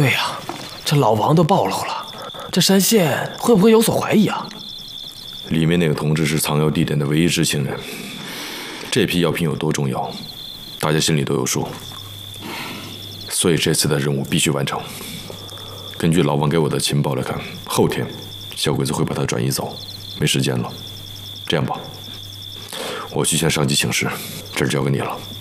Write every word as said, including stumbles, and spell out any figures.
对呀，这老王都暴露了，这山县会不会有所怀疑啊？ 里面那个同志是藏药地点的唯一知情人，这批药品有多重要，大家心里都有数。所以这次的任务必须完成。根据老王给我的情报来看，后天小鬼子会把他转移走，没时间了。这样吧，我去向上级请示，这儿交给你了。